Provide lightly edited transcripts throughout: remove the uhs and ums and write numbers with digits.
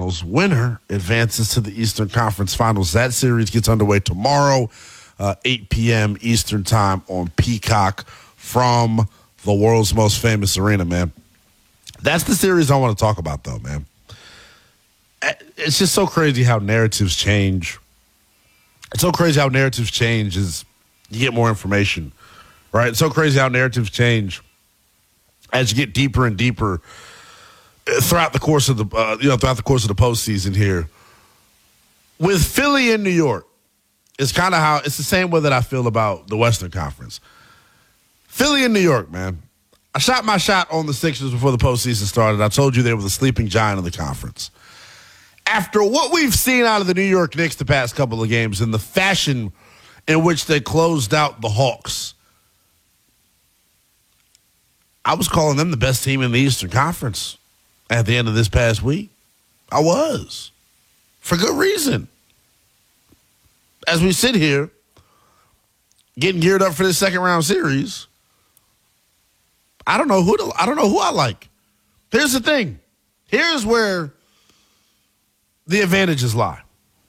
Finals. Winner advances to the Eastern Conference Finals. That series gets underway tomorrow, 8 p.m. Eastern Time on Peacock from the world's most famous arena, man. That's the series I want to talk about, though, man. It's just so crazy how narratives change. It's so crazy how narratives change as you get more information, right? It's so crazy how narratives change as you get deeper and deeper throughout the course of the postseason here. With Philly and New York, it's kind of how it's the same way that I feel about the Western Conference. Philly and New York, man. I shot my shot on the Sixers before the postseason started. I told you they were the sleeping giant of the conference. After what we've seen out of the New York Knicks the past couple of games and the fashion in which they closed out the Hawks, I was calling them the best team in the Eastern Conference at the end of this past week. I was. For good reason. As we sit here, getting geared up for this second round series, I don't know who I like. Here's the thing. Here's where the advantages lie.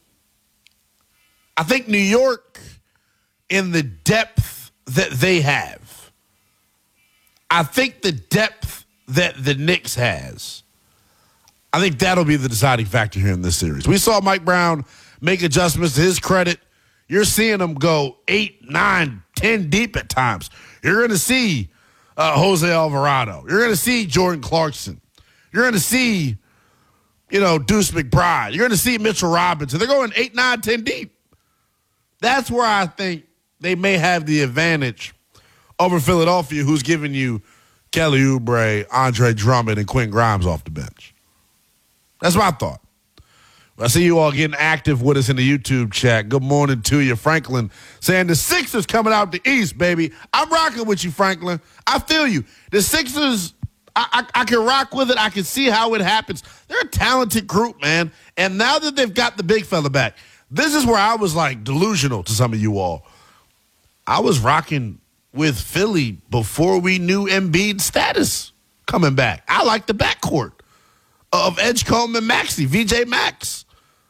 I think New York, in the depth that they have, I think the depth that the Knicks has, I think that'll be the deciding factor here in this series. We saw Mike Brown make adjustments. To his credit, you're seeing him go 8, 9, 10 deep at times. You're going to see Jose Alvarado. You're going to see Jordan Clarkson. You're going to see, Deuce McBride. You're going to see Mitchell Robinson. They're going 8, 9, 10 deep. That's where I think they may have the advantage over Philadelphia, who's giving you Kelly Oubre, Andre Drummond, and Quentin Grimes off the bench. That's my thought. I see you all getting active with us in the YouTube chat. Good morning to you. Franklin saying the Sixers coming out the East, baby. I'm rocking with you, Franklin. I feel you. The Sixers, I can rock with it. I can see how it happens. They're a talented group, man. And now that they've got the big fella back, this is where I was like delusional to some of you all. I was rocking with Philly before we knew Embiid's status coming back. I like the backcourt of Edgecombe and Maxey, VJ Max.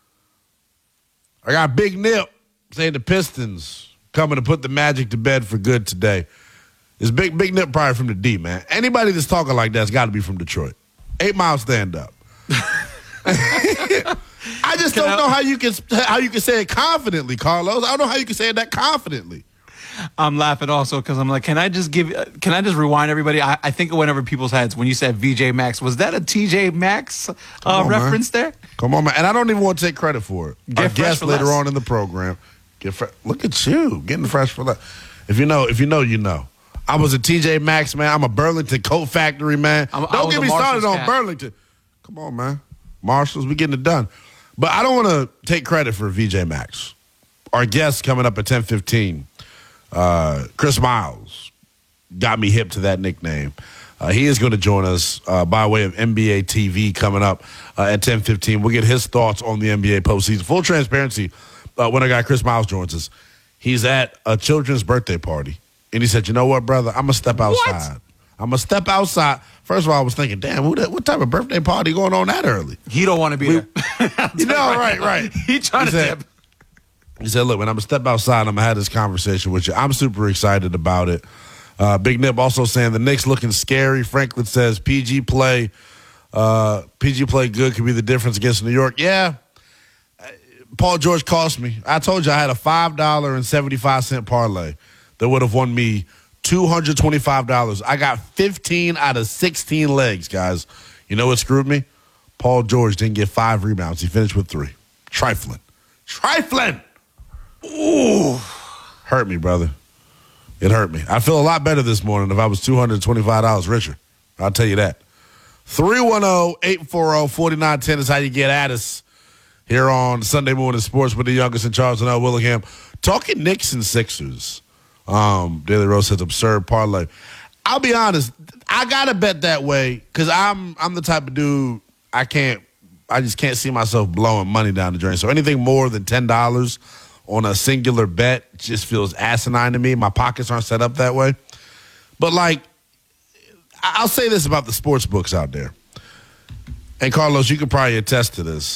I got Big Nip saying the Pistons coming to put the Magic to bed for good today. It's Big Nip probably from the D, man. Anybody that's talking like that's got to be from Detroit. 8 Mile stand up. I just don't know how you can say it confidently, Carlos. I don't know how you can say it that confidently. I'm laughing also because I'm like, can I just rewind everybody? I think it went over people's heads when you said VJ Max. Was that a TJ Maxx reference there? Come on, man. And I don't even want to take credit for it. Our guest later on in the program. Look at you, getting fresh for less. If you know, you know. I was a TJ Maxx man. I'm a Burlington Coat Factory man. Don't get me started on Burlington. Come on, man. Marshalls, we getting it done. But I don't want to take credit for VJ Max. Our guest coming up at 10:15. Chris Miles got me hip to that nickname. He is going to join us by way of NBA TV coming up at 10:15. We'll get his thoughts on the NBA postseason. Full transparency, when our guy Chris Miles joins us, he's at a children's birthday party. And he said, you know what, brother? I'm going to step outside. What? I'm going to step outside. First of all, I was thinking, damn, what type of birthday party going on that early? He don't want to be there. Right. He trying to dip. He said, look, man, I'm going to step outside. I'm going to have this conversation with you. I'm super excited about it. Big Nip also saying the Knicks looking scary. Franklin says PG play good could be the difference against New York. Yeah. Paul George cost me. I told you I had a $5.75 parlay that would have won me $225. I got 15 out of 16 legs, guys. You know what screwed me? Paul George didn't get 5 rebounds. He finished with 3. Trifling. Ooh. Hurt me, brother. It hurt me. I feel a lot better this morning if I was $225 richer. I'll tell you that. 310-840-4910 is how you get at us here on Sunday Morning Sports with the youngest in Charles and L. Willingham. Talking Knicks and Sixers. Daily Rose says absurd parlay. I'll be honest. I got to bet that way because I'm the type of dude I just can't see myself blowing money down the drain. So anything more than $10 on a singular bet just feels asinine to me. My pockets aren't set up that way. But, I'll say this about the sports books out there. And, Carlos, you could probably attest to this.